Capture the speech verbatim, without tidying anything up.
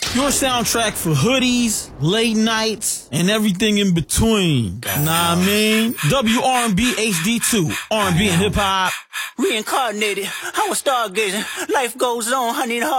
Your soundtrack for hoodies, late nights, and everything in between. Nah, I mean, W R and B H D two, R and B and hip hop. Reincarnated, I was stargazing. Life goes on, honey.